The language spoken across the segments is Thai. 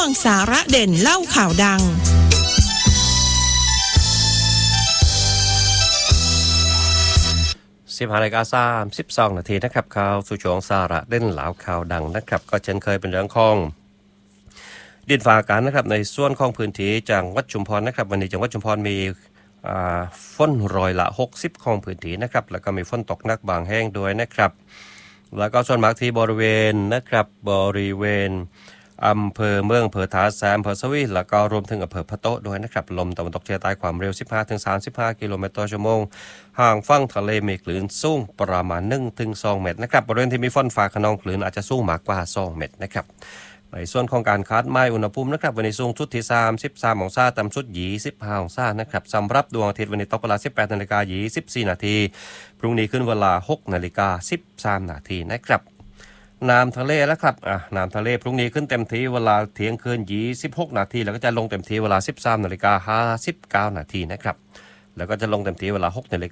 วงสาระเด่นเล่าข่าวดัง 15:32 นาทีนะครับข่าวสู่ช่วงสาระเด่นเล่าข่าวดังนะครับก็เช่นเคยเป็นเรื่องของดินฟ้าอากาศนะครับในส่วนของพื้นที่จังหวัดชุมพรนะครับวันนี้จังหวัดชุมพรมีฝนร้อยละ60ของพื้นที่นะครับแล้วก็มีฝนตกหนักบางแห่งด้วยนะครับแล้วก็ส่วนมากที่บริเวณนะครับบริเวณอำเภอเมืองอำเภอท่าแซมอำเภอสวีแล้วก็รวมถึงอำเภอพะโต๊ะด้วยนะครับลมตะวันตกเฉียงใต้ความเร็ว 15-35 กิโลเมตรต่อชั่วโมงห่างฝั่งทะเลมีคลื่นสูงประมาณ 1-2 เมตรนะครับบริเวณที่มีฝนฟ้าคะนองคลื่นอาจจะสูงมากกว่า2เมตรนะครับในส่วนของการคาดหมายอุณหภูมินะครับวันนี้สูงสุดที่33องศาต่ำสุด25องศานะครับสำหรับดวงอาทิตย์วันนี้ตกเวลา 18:24 นาทีพรุ่งนี้ขึ้นเวลา 6:13 นาทีนะครับน้ำทะเลแล้วครับน้ำทะเลพรุ่งนี้ขึ้นเต็มที่เวลาเที่ยงคืน26 นาทีแล้วก็จะลงเต็มที่เวลา 13:59 นาทีนะครับแล้วก็จะลงเต็มที่เวลา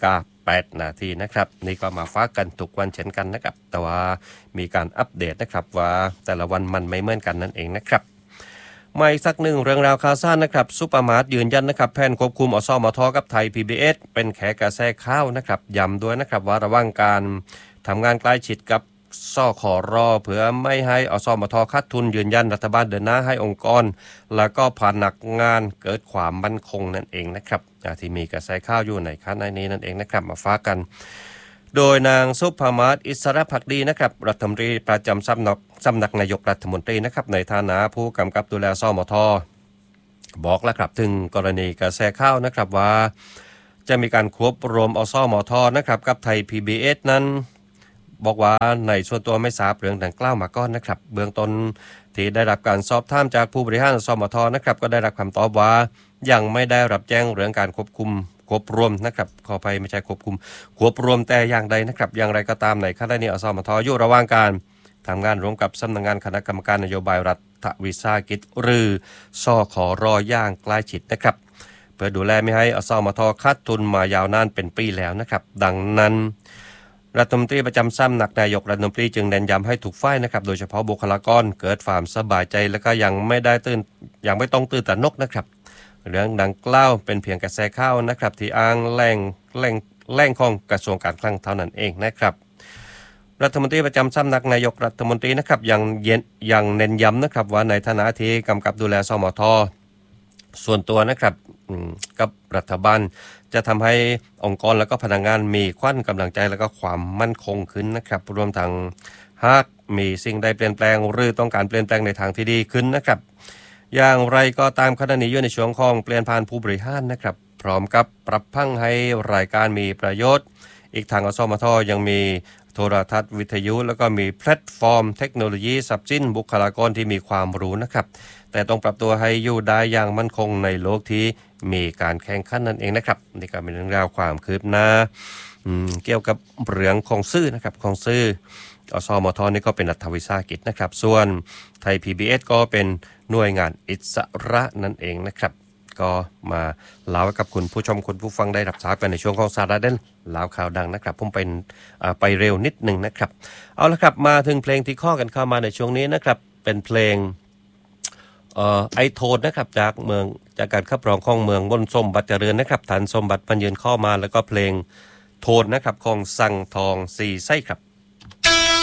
6:08 นาทีนะครับนี่ก็มาฟ้ากันทุกวันเช่นกันนะครับแต่ว่ามีการอัปเดตนะครับว่าแต่ละวันมันไม่เหมือนกันนั่นเองนะครับมาอีกสักหนึ่งเรื่องราวข่าวสารนะครับซุปเปอร์มาร์ทยืนยันนะครับแผนควบคุมอสมทกับไทย PBS เป็นแขกระแสข้าวนะครับย้ำด้วยนะครับว่าระหว่างการทำงานใกล้ชิดกับสครเพื่อไม่ให้อสมทขาดทุนยืนยันรัฐบาลเดินหน้าให้องค์กรแล้วก็พนักงานเกิดความมั่นคงนั่นเองนะครับที่มีกระแสข่าวอยู่ในคณะนี้นั่นเองนะครับมาฟ้ากันโดยนางซุปเปอร์มาร์ทอิสระภักดีนะครับรัฐมนตรีประจำสำนักนายกรัฐมนตรีนะครับในฐานะผู้กำกับดูแลสมทบอกแล้วครับถึงกรณีกระแสข่าวนะครับว่าจะมีการควบรวมอสมทนะครับกับไทย PBS นั้นบอกว่าในส่วนตัวไม่ทราบเรื่องดังกล่าวมาก่อนนะครับเบื้องต้นที่ได้รับการสอบถามจากผู้บริหารสมทนะครับก็ได้รับคำตอบว่ายังไม่ได้รับแจ้งเรื่องการควบรวมนะครับขออภัยไม่ใช่ควบรวมแต่อย่างใดนะครับอย่างไรก็ตามในขณะนี้อสมทอยู่ระหว่างการทำงานร่วมกับสำนักงานคณะกรรมการนโยบายรัฐวิสาหกิจหรือสครอย่างใกล้ชิดนะครับเพื่อดูแลไม่ให้อสมทขาดทุนมายาวนานเป็นปีแล้วนะครับดังนั้นรัฐมนตรีประจำสำนักนายกรัฐมนตรีจึงเน้นย้ำให้ทุกฝ่ายนะครับโดยเฉพาะบุคลากรเกิดความสบายใจและก็ยังไม่ต้องตื่นตระหนกนะครับเรื่องดังกล่าวเป็นเพียงกระแสข่าวนะครับที่อ้างแหล่งของกระทรวงการคลังเท่านั้นเองนะครับรัฐมนตรีประจำสำนักนายกรัฐมนตรีนะครับยังเน้นย้ำนะครับว่าในฐานะที่กำกับดูแลสมทส่วนตัวนะครับกับรัฐบาลจะทำให้องค์กรและก็พนักงานมีขวัญกำลังใจและก็ความมั่นคงขึ้นนะครับรวมทั้งหากมีสิ่งใดเปลี่ยนแปลงหรือต้องการเปลี่ยนแปลงในทางที่ดีขึ้นนะครับอย่างไรก็ตามขณะนี้อยู่ในช่วงของเปลี่ยนผ่านผู้บริหารนะครับพร้อมกับปรับพังให้รายการมีประโยชน์อีกทางอสมทยังมีโทรทัศน์วิทยุแล้วก็มีแพลตฟอร์มเทคโนโลยีทรัพย์สินบุคลากรที่มีความรู้นะครับแต่ต้องปรับตัวให้อยู่ได้อย่างมั่นคงในโลกที่มีการแข่งขันนั่นเองนะครับนี่ก็เป็นเรื่องราวความคืบหน้าเกี่ยวกับเรื่องของซื่อนะครับของซื่ออสมทนี่ก็เป็นรัฐวิสาหกิจนะครับส่วนไทย PBS ก็เป็นหน่วยงานอิสระนั่นเองนะครับก็มาเล่ากับคุณผู้ชมคุณผู้ฟังได้รับทราบกันในช่วงของสาระเด่นเล่าข่าวดังนะครับผมเป็นไปเร็วนิดนึงนะครับเอาละครับมาถึงเพลงที่ข้อกันเข้ามาในช่วงนี้นะครับเป็นเพลงไอโทนนะครับจากการขับร้องของเมืองบนสมบัติเจริญนะครับฐานสมบัติปัญญ์เข้ามาแล้วก็เพลงโทนนะครับของสั่งทองสีไส้ครับ